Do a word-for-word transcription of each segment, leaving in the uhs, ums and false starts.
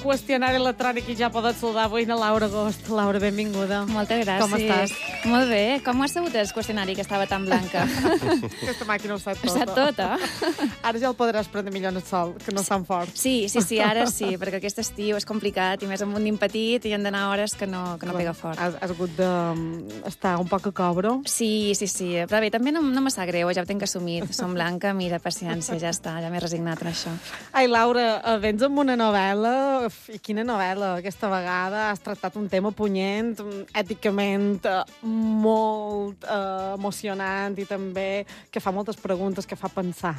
qüestionari electrònic i ja poden saludar avui na Laura Agost. Laura, benvinguda. Moltes gràcies. Com estàs? Molt bé. Com ho has sabut el qüestionari que estava tan blanca? Aquesta màquina ho sap tota. Ho sap tota. Ara ja el podràs prendre millor en el sol, que no és tan fort. Sí, sí, sí, ara sí, perquè aquest estiu és complicat i més amb un nin petit i han d'anar hores que no, que no pega fort. Has, has hagut d'estar un poc a cobro? Sí, sí, sí. Però bé, també no, no me sap greu, ja ho tinc assumit. Som blanca, mira, paciència, ja està, ja m'he resignat en això. Ai, Laura, vens amb una novel·la, i quina novel·la, aquesta vegada has tractat un tema punyent, èticament molt eh, emocionant i també que fa moltes preguntes, que fa pensar.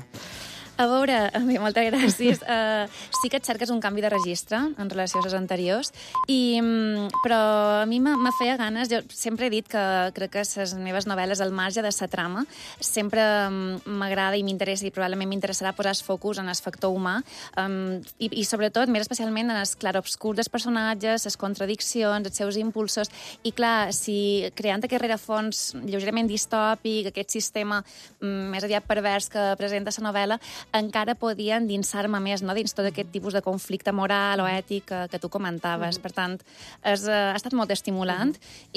A veure, a mi, moltes gràcies. Uh, sí que et cerques un canvi de registre en relació a les anteriors, i, però a mi me feia ganes, jo sempre he dit que crec que les meves novel·les, al marge de la trama, sempre m'agrada i m'interessa, i probablement m'interessarà posar el focus en el factor humà, um, i, i sobretot, més especialment, en el clarobscur dels personatges, les contradiccions, els seus impulsos, i clar, si creant aquest rerefons lleugerament distòpic, aquest sistema um, més aviat pervers que presenta la novel·la, encara podia endinsar-me més, no?, dins tot aquest tipus de conflicte moral o ètic que, que tu comentaves. Mm. Per tant, és, ha estat molt estimulant mm.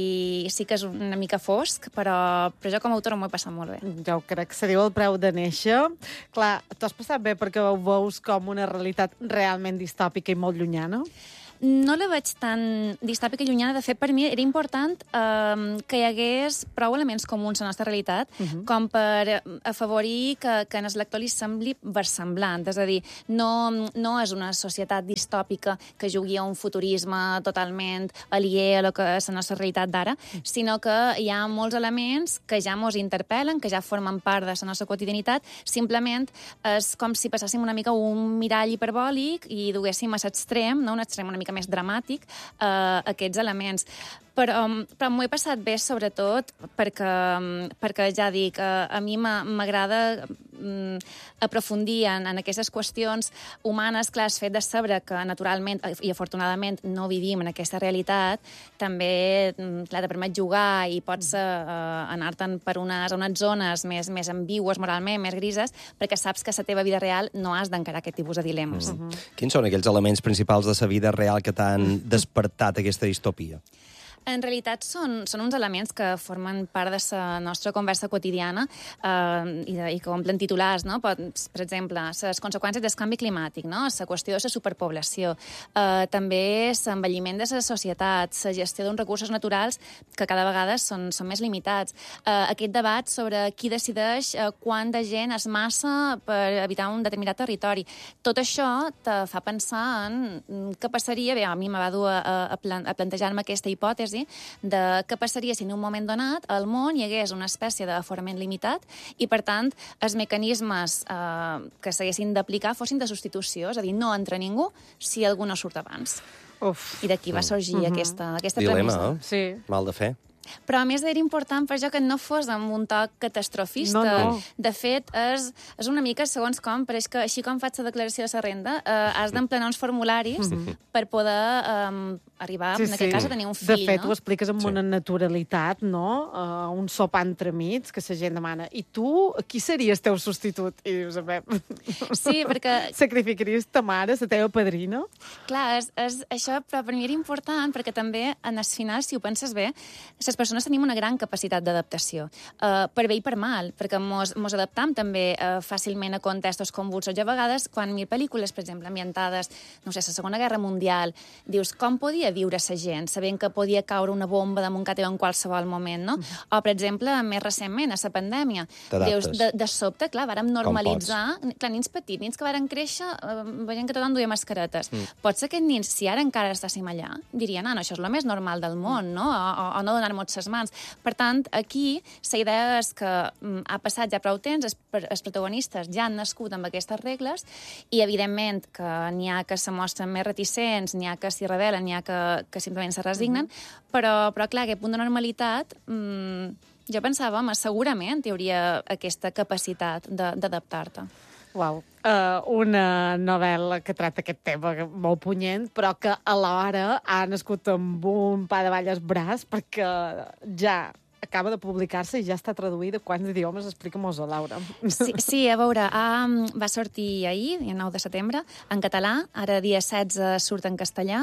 i sí que és una mica fosc, però, però jo com a autora m'ho he passat molt bé. Jo crec que se diu el preu de néixer. Clar, t'ho has passat bé perquè ho veus com una realitat realment distòpica i molt llunyana? No la veig tan distòpica i llunyana. De fet, per mi era important eh, que hi hagués prou elements comuns a la nostra realitat uh -huh. com per afavorir que, que en el lector li sembli versemblant. És a dir, no, no és una societat distòpica que jugui a un futurisme totalment aliè a lo que és la nostra realitat d'ara, uh -huh. sinó que hi ha molts elements que ja mos interpel·len, que ja formen part de la nostra quotidianitat. Simplement és com si passàssim una mica un mirall hiperbòlic i duguéssim a l'extrem, no? Un extrem una mica més dramàtic, eh, aquests elements. Però, però m'ho he passat bé, sobretot, perquè, perquè ja dic, a, a mi m'agrada mm, aprofundir en, en aquestes qüestions humanes. Clar, el fet de saber que, naturalment, i afortunadament, no vivim en aquesta realitat, també, clar, te permet jugar i pots eh, anar-te'n per unes, unes zones més, més ambigües moralment, més grises, perquè saps que a la teva vida real no has d'encarar aquest tipus de dilemes. Mm. Uh-huh. Quins són aquells elements principals de la vida real que t'han despertat aquesta distopia? En realitat són, són uns elements que formen part de la nostra conversa quotidiana eh, i, de, i que omplen titulars, no? Per, per exemple, les conseqüències del canvi climàtic, no? La qüestió de la superpoblació, eh, també l'envelliment de la societat, la gestió d'uns recursos naturals que cada vegada són, són més limitats, eh, aquest debat sobre qui decideix eh, quant de gent es massa per habitar un determinat territori. Tot això te fa pensar en què passaria, bé, a mi me va dur a, a, plan, a plantejar-me aquesta hipòtesi de què passaria si en un moment donat al món hi hagués una espècie d'aforament limitat i, per tant, els mecanismes eh, que s'haguessin d'aplicar fossin de substitució, és a dir, no entra ningú si algú no surt abans. Uf. I d'aquí va sorgir uh-huh. aquesta, aquesta Dilema, premissa. eh? Sí. Mal de fer. Però, a més, era important per jo que no fos amb un toc catastrofista. No, no. De fet, és, és una mica, segons com, però és que així com faig la declaració de la renda, eh, has d'emplenar uns formularis mm-hmm. per poder eh, arribar, sí, en aquest sí. cas, a tenir un fill, de fet, no? ho expliques amb sí. una naturalitat, no? Uh, un sopar entremig que la gent demana. I tu, qui series teu substitut? I dius, a veure... Sí, perquè... Sacrificaries ta mare, la teva padrina? Clar, és, és, això però per mi era important, perquè també, en el final, si ho penses bé, les persones tenim una gran capacitat d'adaptació, uh, per bé i per mal, perquè mos, mos adaptam també uh, fàcilment a contextos convulsos. Jo a vegades, quan miro pel·lícules, per exemple, ambientades, no sé, la Segona Guerra Mundial, dius, com podia viure la gent, sabent que podia caure una bomba damunt que teva en qualsevol moment, no? Mm. O, per exemple, més recentment, a la pandèmia. Dius, de, de sobte, clar, vàrem normalitzar... Clar, nins petits, nins que varen créixer, uh, veient que tothom duia mascaretes. Mm. Pot ser que aquests nins, si ara encara estàssim allà, dirien, ah, no, això és el més normal del món, no? O, o, o no donar-nos les mans. Per tant, aquí la idea és que mm, ha passat ja prou temps, els, els protagonistes ja han nascut amb aquestes regles i, evidentment, que n'hi ha que se mostren més reticents, n'hi ha que s'hi rebel·len, n'hi ha que, que simplement se resignen, mm-hmm. però, però, clar, aquest punt de normalitat, mm, jo pensava, home, segurament hi hauria aquesta capacitat d'adaptar-te. Uau. Uh, una novel·la que tracta aquest tema molt punyent, però que alhora ha nascut amb un pa de balles braç, perquè ja acaba de publicar-se i ja està traduïda. Quants idiomes? Explica-mos-ho, Laura. Sí, sí, a veure, um, va sortir ahir, el nou de setembre, en català, ara dia setze surt en castellà,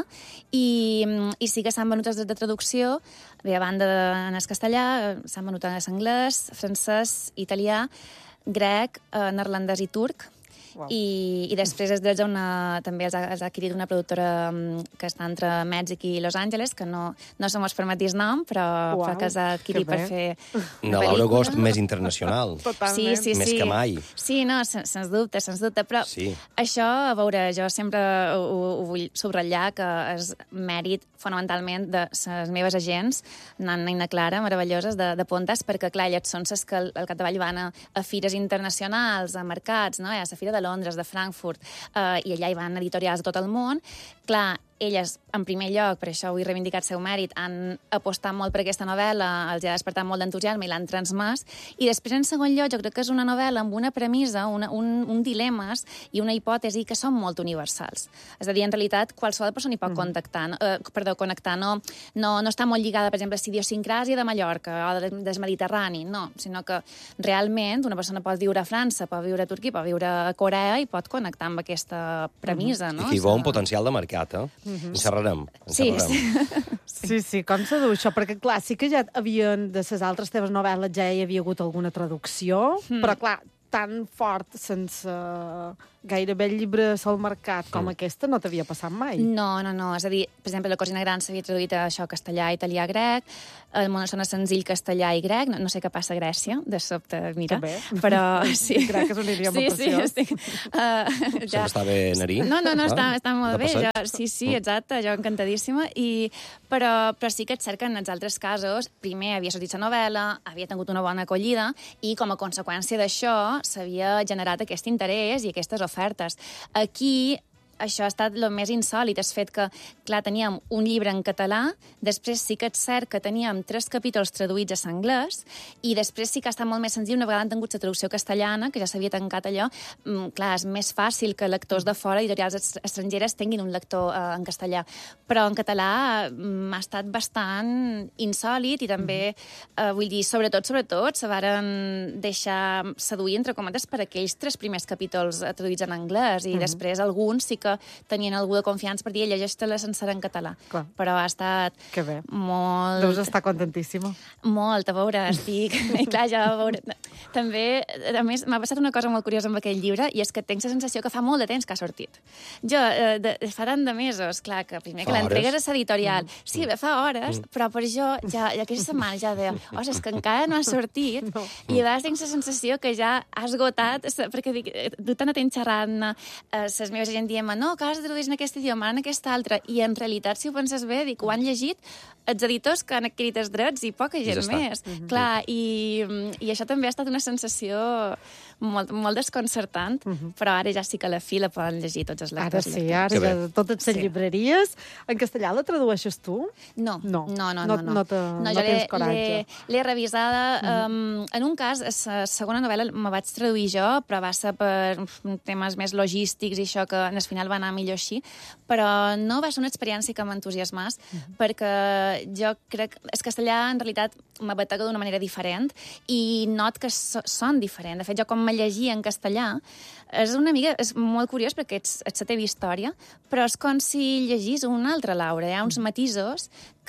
i, i sí que s'han venut els drets de traducció, bé, a banda en el castellà, s'han venut en anglès, francès, italià, grec, eh, neerlandès i turc. Wow. I, i després els drets una, també els ha, els ha adquirit una productora um, que està entre Mèxic i Los Angeles, que no, no se mos permet dir el nom, però, Uau, però que els ha adquirit per fer una Laura Agost més internacional. Totalment. Sí, sí, més sí. que mai. Sí, no, sens, sens dubte, sens dubte. Però sí. Això, a veure, jo sempre ho, ho vull subratllar, que és mèrit fonamentalment de les meves agents, Nanna i na Clara, meravelloses, de, de Pontes, perquè, clar, elles són les que al, al capdavall van a, a fires internacionals, a mercats, no? A la fira de Londres, de Frankfurt, eh, i allà hi van editorials de tot el món. Clar, elles, en primer lloc, per això vull reivindicar el seu mèrit, han apostat molt per aquesta novel·la, els ha despertat molt d'entusiasme i l'han transmès, i després, en segon lloc, jo crec que és una novel·la amb una premissa, una, un, un dilemes i una hipòtesi que són molt universals. És a dir, en realitat, qualsevol persona hi pot mm. contactar, eh, perdó, connectar, no, no, no està molt lligada, per exemple, a la idiosincràsia de Mallorca o del Mediterrani, no, sinó que realment una persona pot viure a França, pot viure a Turquia, pot viure a Corea i pot connectar amb aquesta premissa, mm. no? I que hi veu un potencial de mercat, eh? En xerrarem. En sí, xerrarem. sí. Sí, sí, com se diu això? Perquè, clar, sí que ja havien, de les altres teves novel·les ja hi havia hagut alguna traducció, mm. però, clar, tan fort, sense gairebé llibres al mercat com mm. aquesta, no t'havia passat mai. No, no, no. És a dir, per exemple, La cosina gran s'havia traduït a això, castellà, italià, grec, El món sona senzill, castellà i grec. No, no sé què passa a Grècia, de sobte, mira. També. Però, sí. Grec és un idioma sí, preciós. Sí, sí. Uh, ja. Està bé, Narí? No, no, no, està, està molt bé. Jo, passeig? sí, sí, exacte, jo encantadíssima. I, però, però sí que és cert que en els altres casos, primer havia sortit la novel·la, havia tingut una bona acollida, i com a conseqüència d'això s'havia generat aquest interès i aquestes ofertes. Aquí això ha estat el més insòlit, el fet que, clar, teníem un llibre en català, després sí que és cert que teníem tres capítols traduïts a l'anglès, i després sí que ha estat molt més senzill, una vegada han tingut la traducció castellana, que ja s'havia tancat allò, mm, clar, és més fàcil que lectors de fora, editorials estrangeres, tinguin un lector eh, en castellà. Però en català mm, ha estat bastant insòlit, i també, eh, vull dir, sobretot, sobretot, se varen deixar seduir, entre cometes, per aquells tres primers capítols eh, traduïts en anglès, i mm -hmm. després alguns sí que tenien algú de confiança per dir, llegeix-te-la sencera en català. Clar. Però ha estat que bé. molt... Deus estar contentíssima. Molt, a veure, estic... I clar, ja a veure... També, a més, m'ha passat una cosa molt curiosa amb aquell llibre, i és que tinc la sensació que fa molt de temps que ha sortit. Jo, eh, de, fa tant de mesos, clar, que primer que l'entregues a l'editorial, mm. sí, bé, fa hores, mm. però per jo, ja, ja aquesta setmana ja deia, ostres, que encara no ha sortit, no. I a vegades tinc la sensació que ja ha esgotat, perquè dic, tu tant temps xerrant, eh, les meves gent dient, no, que has de traduir en aquest idioma, en aquest altre, i en realitat, si ho penses bé, dic, ho han llegit els editors que han adquirit els drets i poca gent ja més. Mm -hmm. Clar, i, i això també ha estat una sensació molt, molt desconcertant, mm -hmm. però ara ja sí que a la fi la poden llegir tots els lectors. Ara sí, ara ja totes les sí. llibreries. En castellà la tradueixes tu? No, no, no. No, no, no, no, te, no, no jo tens coratge. L'he revisada. Mm -hmm. um, en un cas, la segona novel·la me vaig traduir jo, però va ser per temes més logístics i això, que al final va anar millor així, però no va ser una experiència que m'entusiasmés, mm -hmm. perquè jo crec... El castellà, en realitat, m'abatega d'una manera diferent, i not que so, són diferents. De fet, jo, com me llegia en castellà, és una mica... És molt curiós, perquè ets, ets la teva història, però és com si llegís una altra Laura. Hi ha uns matisos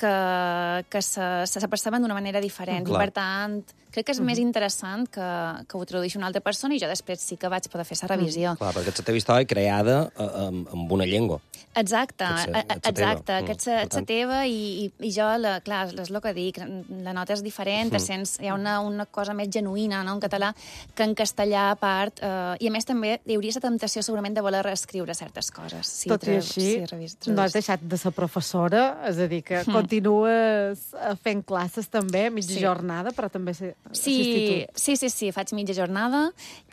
que, que se, se perceben d'una manera diferent. Mm, I, per tant, crec que és mm -hmm. més interessant que, que ho tradueixi una altra persona, i jo després sí que vaig poder fer la revisió. Mm. Clar, perquè ets la teva història creada amb, amb una llengua. Exacte, ets a, ets exacte, teva. que ets, ets la teva, i, i jo, la, clar, és el que dic, la nota és diferent, mm. sents, hi ha una, una cosa més genuïna, no?, en català, que en castellà, a part, eh, i a més també hi hauria la temptació segurament de voler reescriure certes coses. Si Tot i així, si no has deixat de ser professora, és a dir, que mm. continues fent classes també, mitja sí. jornada, però també Sí, sí, sí, sí, faig mitja jornada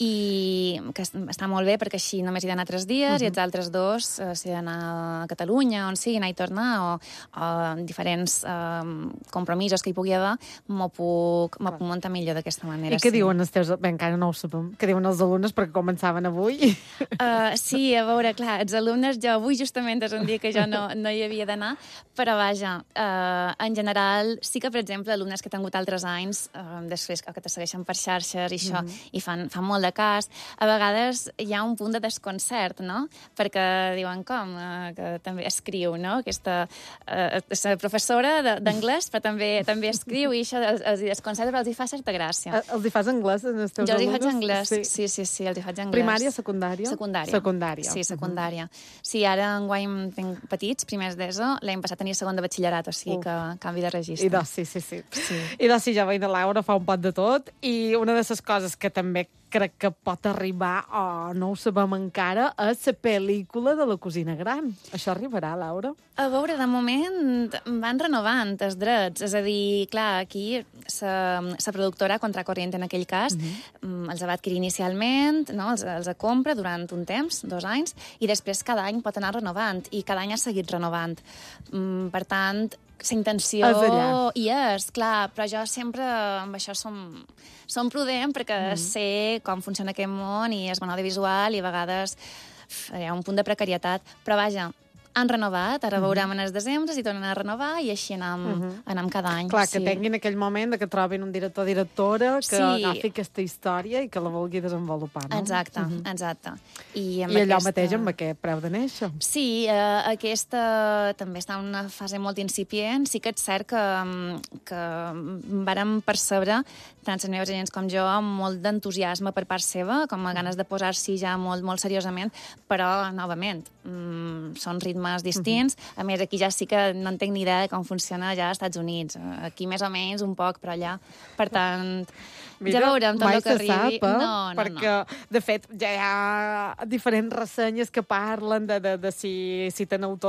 i que està molt bé perquè així només he d'anar tres dies uh -huh. i els altres dos, eh, si he d'anar a Catalunya, on sigui, anar i tornar, o, o diferents eh, compromisos que hi pugui haver, m'ho puc, puc muntar millor d'aquesta manera. I què sí. diuen els teus... Bé, encara no ho sabem. Què diuen els alumnes perquè començaven avui? Uh, sí, a veure, clar, els alumnes, jo avui justament és un dia que jo no, no hi havia d'anar, però vaja, uh, en general, sí que, per exemple, alumnes que he tingut altres anys, uh, després que te segueixen per xarxes i això, mm -hmm. i fan, fan molt de cas, a vegades hi ha un punt de desconcert, no? Perquè diuen, com? Uh, que també escriu, no? Aquesta uh, professora d'anglès, però també també escriu, i això els, els desconcerta, però els hi fa certa gràcia. Els hi fas anglès, els teus jo els hi alumnes? faig anglès, sí. sí, sí, sí, els hi faig anglès. Primària, secundària? Secundària. Secundària. Sí, secundària. Uh -huh. Sí, ara enguany tinc petits, primers d'ESO, l'any passat tenia segon de batxillerat, o sigui Uf. que canvi de registre. I doncs, sí, sí, sí. sí. I doncs, sí, ja veig, la Laura fa un pot de tot, i una de les coses que també crec que pot arribar, o no ho sabem encara, és la pel·lícula de la cosina gran. Això arribarà, Laura? A veure, de moment van renovant els drets. És a dir, clar, aquí la productora Contracorriente, en aquell cas, uh-huh. els va adquirir inicialment, no? els, els compra durant un temps, dos anys, i després cada any pot anar renovant, i cada any ha seguit renovant. Per tant, la intenció hi és, clar, però jo sempre amb això som, som prudent perquè mm. sé com funciona aquest món i és bon audiovisual i a vegades uf, hi ha un punt de precarietat. Però vaja, han renovat, ara veurem mm. en els desembre i tornen a renovar i així anem, mm -hmm. anem cada any. Clar, sí. que tinguin aquell moment que trobin un director o directora que sí. agafi aquesta història i que la vulgui desenvolupar, no? Exacte, mm -hmm. exacte. I, amb I allò aquesta... mateix amb aquest preu de néixer. Sí, eh, aquesta també està en una fase molt incipient. Sí que és cert que, que vàrem percebre, tant els meus agents com jo, amb molt d'entusiasme per part seva, com a ganes de posar-s'hi ja molt, molt seriosament, però, novament, mm, són ritmes distints. Uh-huh. A més, aquí ja sí que no en tinc ni idea de com funciona ja als Estats Units. Aquí més o menys un poc, però allà. Per tant, mira, ja veurem tot el que arribi. Mai se sap, eh? No, no, perquè, no. de fet, ja hi ha diferents ressenyes que parlen de, de, de si, si tenen autor